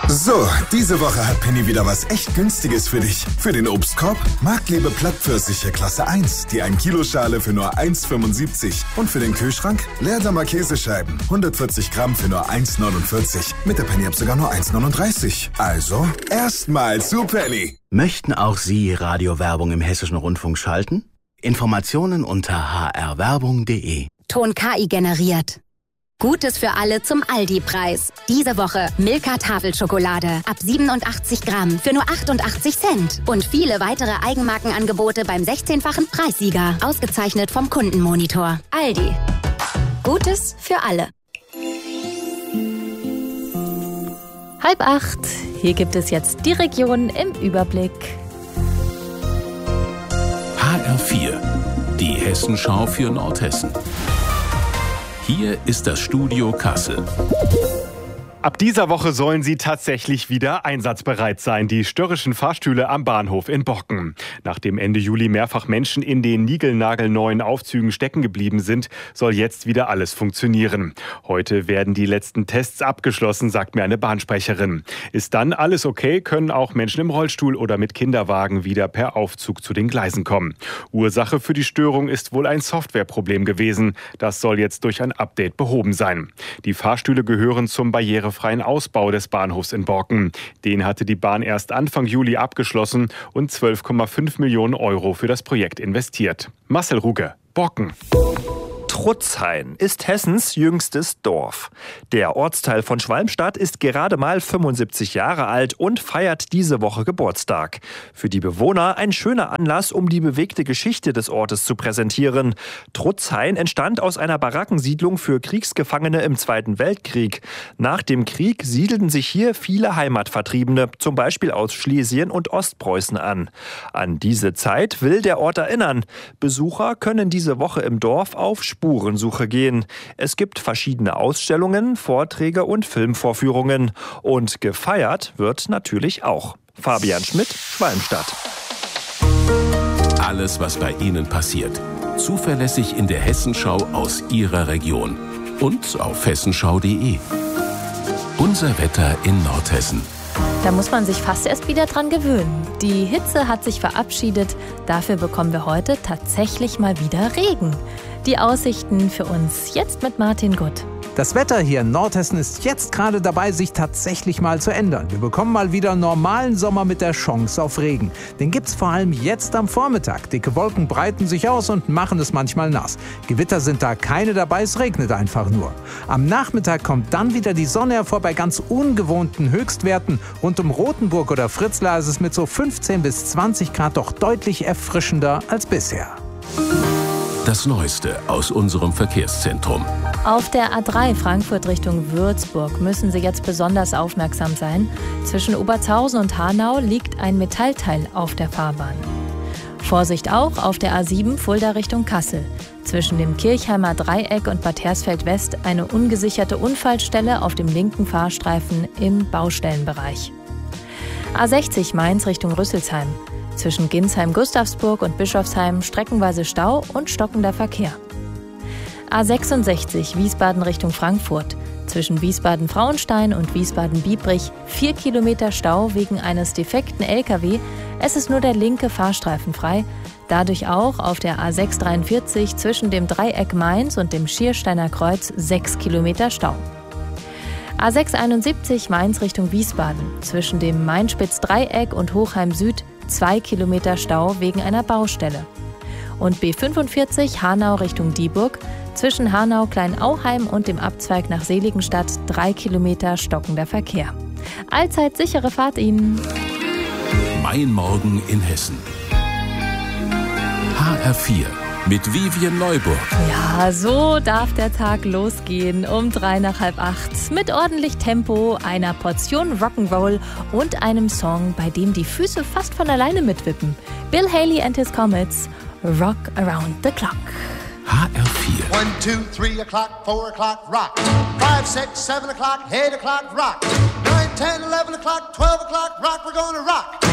So, diese Woche hat Penny wieder was echt Günstiges für dich. Für den Obstkorb Marktliebe Plattpfirsiche Klasse 1, die 1 Kilo Schale für nur 1,75. Und für den Kühlschrank Leerdammer Käsescheiben, 140 Gramm für nur 1,49. Mit der Penny-App sogar nur 1,39. Also, erstmal zu Penny. Möchten auch Sie Radiowerbung im Hessischen Rundfunk schalten? Informationen unter hrwerbung.de. Ton KI generiert. Gutes für alle zum Aldi-Preis. Diese Woche Milka Tafelschokolade ab 87 Gramm für nur 88 Cent. Und viele weitere Eigenmarkenangebote beim 16-fachen Preissieger. Ausgezeichnet vom Kundenmonitor. Aldi. Gutes für alle. 7:30. Hier gibt es jetzt die Region im Überblick. HR4, die Hessenschau für Nordhessen. Hier ist das Studio Kassel. Ab dieser Woche sollen sie tatsächlich wieder einsatzbereit sein, die störrischen Fahrstühle am Bahnhof in Borken. Nachdem Ende Juli mehrfach Menschen in den niegelnagelneuen Aufzügen stecken geblieben sind, soll jetzt wieder alles funktionieren. Heute werden die letzten Tests abgeschlossen, sagt mir eine Bahnsprecherin. Ist dann alles okay, können auch Menschen im Rollstuhl oder mit Kinderwagen wieder per Aufzug zu den Gleisen kommen. Ursache für die Störung ist wohl ein Softwareproblem gewesen. Das soll jetzt durch ein Update behoben sein. Die Fahrstühle gehören zum barrierefreien Ausbau des Bahnhofs in Borken. Den hatte die Bahn erst Anfang Juli abgeschlossen und 12,5 Millionen Euro für das Projekt investiert. Marcel Ruge, Borken. Trutzhain ist Hessens jüngstes Dorf. Der Ortsteil von Schwalmstadt ist gerade mal 75 Jahre alt und feiert diese Woche Geburtstag. Für die Bewohner ein schöner Anlass, um die bewegte Geschichte des Ortes zu präsentieren. Trutzhain entstand aus einer Barackensiedlung für Kriegsgefangene im Zweiten Weltkrieg. Nach dem Krieg siedelten sich hier viele Heimatvertriebene, zum Beispiel aus Schlesien und Ostpreußen an. An diese Zeit will der Ort erinnern. Besucher können diese Woche im Dorf auf Spurensuche gehen. Es gibt verschiedene Ausstellungen, Vorträge und Filmvorführungen. Und gefeiert wird natürlich auch. Fabian Schmidt, Schwalmstadt. Alles, was bei Ihnen passiert. Zuverlässig in der Hessenschau aus Ihrer Region. Und auf hessenschau.de. Unser Wetter in Nordhessen. Da muss man sich fast erst wieder dran gewöhnen. Die Hitze hat sich verabschiedet. Dafür bekommen wir heute tatsächlich mal wieder Regen. Die Aussichten für uns jetzt mit Martin Gutt. Das Wetter hier in Nordhessen ist jetzt gerade dabei, sich tatsächlich mal zu ändern. Wir bekommen mal wieder normalen Sommer mit der Chance auf Regen. Den gibt's vor allem jetzt am Vormittag. Dicke Wolken breiten sich aus und machen es manchmal nass. Gewitter sind da keine dabei, es regnet einfach nur. Am Nachmittag kommt dann wieder die Sonne hervor bei ganz ungewohnten Höchstwerten. Rund um Rothenburg oder Fritzlar ist es mit so 15 bis 20 Grad doch deutlich erfrischender als bisher. Das Neueste aus unserem Verkehrszentrum. Auf der A3 Frankfurt Richtung Würzburg müssen Sie jetzt besonders aufmerksam sein. Zwischen Obertshausen und Hanau liegt ein Metallteil auf der Fahrbahn. Vorsicht auch auf der A7 Fulda Richtung Kassel. Zwischen dem Kirchheimer Dreieck und Bad Hersfeld West eine ungesicherte Unfallstelle auf dem linken Fahrstreifen im Baustellenbereich. A60 Mainz Richtung Rüsselsheim. Zwischen Ginsheim-Gustavsburg und Bischofsheim streckenweise Stau und stockender Verkehr. A66 Wiesbaden Richtung Frankfurt. Zwischen Wiesbaden-Frauenstein und Wiesbaden-Biebrich 4 Kilometer Stau wegen eines defekten LKW. Es ist nur der linke Fahrstreifen frei. Dadurch auch auf der A643 zwischen dem Dreieck Mainz und dem Schiersteiner Kreuz 6 Kilometer Stau. A671 Mainz Richtung Wiesbaden. Zwischen dem Mainspitz-Dreieck und Hochheim Süd 2 Kilometer Stau wegen einer Baustelle. Und B45 Hanau Richtung Dieburg. Zwischen Hanau-Kleinauheim und dem Abzweig nach Seligenstadt 3 Kilometer stockender Verkehr. Allzeit sichere Fahrt Ihnen. Mein Morgen in Hessen. HR4 mit Vivian Neuburg. Ja, so darf der Tag losgehen um 7:55 mit ordentlich Tempo, einer Portion Rock'n'Roll und einem Song, bei dem die Füße fast von alleine mitwippen. Bill Haley and his Comets, Rock Around the Clock. HR4. 1, 2, 3 o'clock, 4 o'clock, rock. 5, 6, 7 o'clock, 8 o'clock, rock. 9, 10, 11 o'clock, 12 o'clock, rock, we're gonna rock.